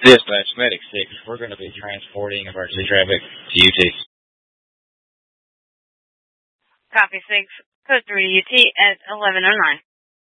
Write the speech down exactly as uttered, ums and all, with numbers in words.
Dispatch, Medic six, we're going to be transporting emergency traffic to U T. Copy six, code three U T at eleven oh nine.